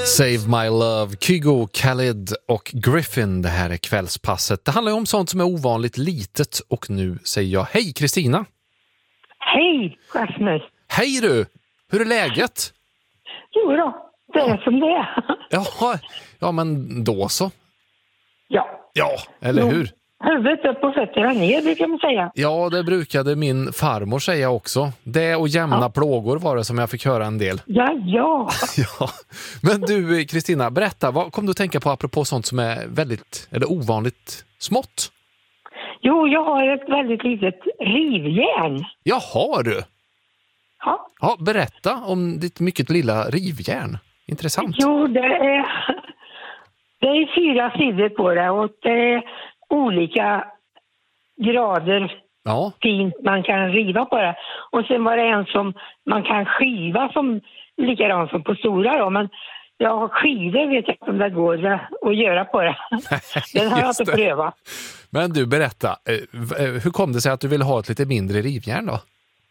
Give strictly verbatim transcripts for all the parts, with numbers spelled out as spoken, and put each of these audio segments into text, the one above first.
Save My Love, Kygo, Khalid och Griffin. Det här är kvällspasset. Det handlar ju om sånt som är ovanligt litet. Och nu säger jag hej Kristina. Hej Rasmus. Hej du, hur är läget? Jo då, det är som det är. Ja, ja men då så. Ja. Ja, eller Jo. hur? Huvudet upp och fötterna ner brukar man säga. Ja, det brukade min farmor säga också. Det och jämna Ja. plågor var det som jag fick höra en del. Ja, ja. Ja. Men du Kristina, berätta, vad kom du att tänka på apropå sånt som är väldigt, eller ovanligt smått? Jo, jag har ett väldigt litet rivjärn. Jaha du. Ja. Ja, berätta om ditt mycket lilla rivjärn. Intressant. Jo, det är, det är fyra sidor på det och det är olika grader Ja. fint man kan riva på det. Och sen var det en som man kan skiva som likadant som på stora då, men jag har skivor vet jag inte om det går att göra på det. Den har jag Just inte det. prövat. Men du, berätta. eh, v- eh, Hur kom det sig att du ville ha ett lite mindre rivjärn då?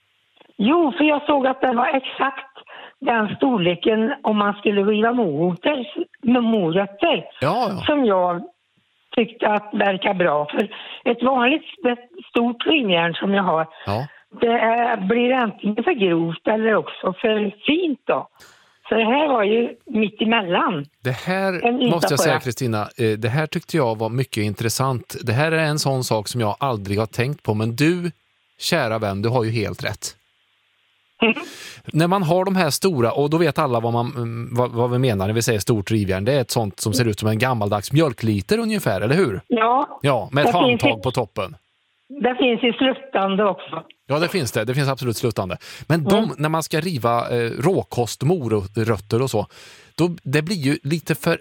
Jo, för jag såg att den var exakt den storleken om man skulle riva morötter, med morötter Ja, ja. som jag tyckte att verkar bra. För ett vanligt stort rivjärn som jag har, Ja. det är, blir antingen för grovt eller också för fint då. Så det här var ju mitt emellan. Det här En yta måste jag på säga det. Kristina, eh, det här tyckte jag var mycket intressant. Det här är en sån sak som jag aldrig har tänkt på, men du, kära vän, du har ju helt rätt. Mm. När man har de här stora, och då vet alla vad, man, mm, vad, vad vi menar när vi säger stort rivjärn, det är ett sånt som ser ut som en gammaldags mjölkliter ungefär, eller hur? Ja, Ja, med ett Det finns handtag ett- på toppen. det finns i sluttande också. Ja, det finns det. Det finns absolut sluttande. Men de, Mm. när man ska riva eh, råkost, morötter och så, då, det blir ju lite för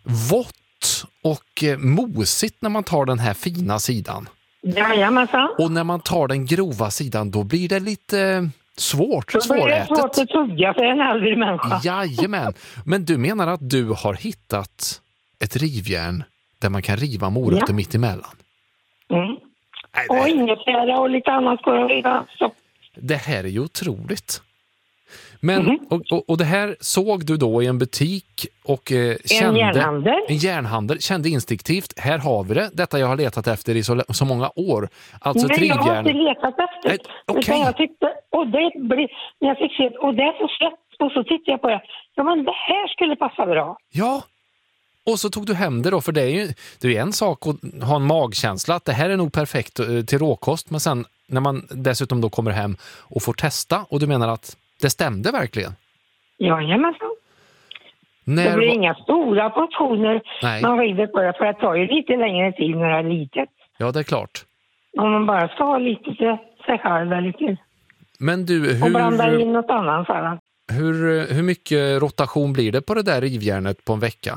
vått och eh, mosigt när man tar den här fina sidan. Jajamensan. Och när man tar den grova sidan, då blir det lite svårt, Då blir det svårt svårätet. att tugga för en äldre människa. Jajamän. Men du menar att du har hittat ett rivjärn där man kan riva morötter Ja. mitt emellan? Mm. Nej, Och det, ingefära och lite annat går att riva. Så. det här är ju otroligt. Men, Mhm. och, och, och det här såg du då i en butik och eh, kände... järnhandel. En järnhandel. Kände instinktivt, här har vi det. Detta jag har letat efter i så, så många år. Alltså ett Nej, jag har rivjärn. inte letat efter. Nej, okej. Utan jag tyckte, och det blir, när jag fick se, och det är så slätt, och så tittade jag på det. Ja, men det här skulle passa bra. Ja, och så tog du hem det då, för det är ju det är en sak att ha en magkänsla att det här är nog perfekt eh, till råkost, men sen när man dessutom då kommer hem och får testa, och du menar att det stämde verkligen? Jajamensan. Det När, blir inga stora portioner Nej. man river på det, för det tar ju lite längre tid när det är litet. Ja, det är klart. Om man bara ska ha lite till sig själv eller till, Men du, och blanda hur, in något annat så här. hur, hur mycket rotation blir det på det där rivjärnet på en vecka?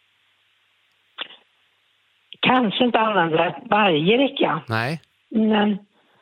Kanske inte använda det varje vecka, Nej. men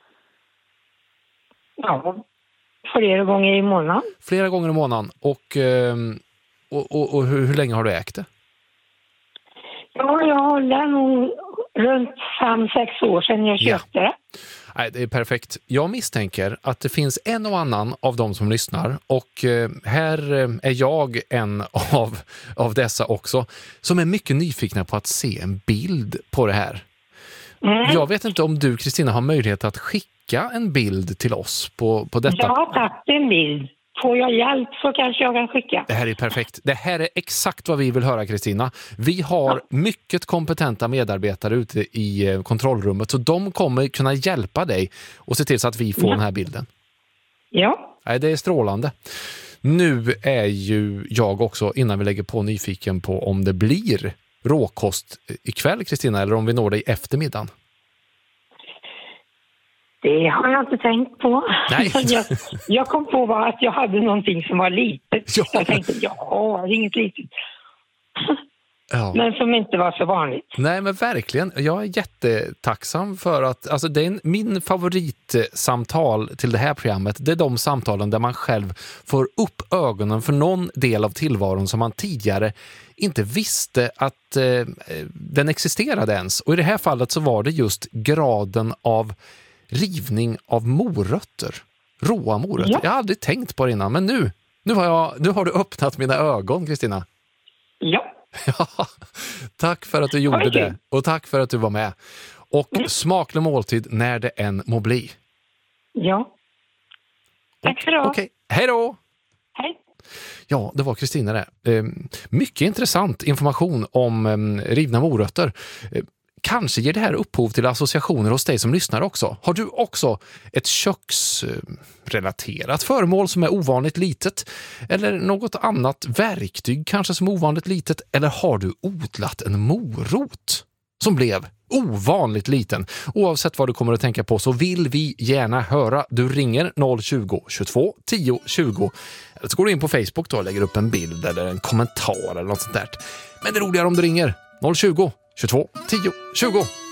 ja, flera gånger i månaden. Flera gånger i månaden. Och, ehm, och, och, och hur, hur länge har du ägt det? Ja, jag håller nog runt fem, sex år sedan jag Ja. köpte det. Nej, det är perfekt. Jag misstänker att det finns en och annan av dem som lyssnar, och eh, här eh, är jag en av, av dessa också, som är mycket nyfikna på att se en bild på det här. Mm. Jag vet inte om du, Kristina, har möjlighet att skicka en bild till oss på, på detta. Jag har tagit en bild. Får jag hjälp så kanske jag kan skicka. Det här är perfekt. Det här är exakt vad vi vill höra, Kristina. Vi har mycket kompetenta medarbetare ute i eh, kontrollrummet, så de kommer kunna hjälpa dig och se till så att vi får Ja. den här bilden. Ja, Nej, det är strålande. Nu är ju jag också, innan vi lägger på, nyfiken på om det blir råkost ikväll, Kristina, eller om vi når dig i eftermiddagen. det har jag inte tänkt på. Nej. jag, jag kom på bara att jag hade någonting som var litet. Ja. Jag tänkte, ja, det är inget litet. Ja. Men som inte var så vanligt. Nej, men verkligen. Jag är jättetacksam för att, alltså det är en, min favoritsamtal till det här programmet, det är de samtalen där man själv får upp ögonen för någon del av tillvaron som man tidigare inte visste att eh, den existerade ens. Och i det här fallet så var det just graden av rivning av morötter. Råa morötter. Ja. Jag har aldrig tänkt på det innan, men nu, nu, har, jag, nu har du öppnat mina ögon, Kristina. Ja. Ja, tack för att du gjorde Ja, det. Och tack för att du var med. Och Mm. smaklig måltid när det än må bli. Ja. Tack för det. Okej, hej då! Hej. Ja, det var Kristina det. Eh, mycket intressant information om eh, rivna morötter. Eh, kanske ger det här upphov till associationer hos dig som lyssnar också. Har du också ett köksrelaterat föremål som är ovanligt litet? Eller något annat verktyg kanske som är ovanligt litet? Eller har du odlat en morot som blev ovanligt liten? Oavsett vad du kommer att tänka på så vill vi gärna höra. Du ringer noll tjugo, tjugotvå, tio, tjugo. Eller så går du in på Facebook då och lägger upp en bild eller en kommentar eller något sånt där. Men det är roligare om du ringer noll tjugo, tjugotvå, tio, tjugo.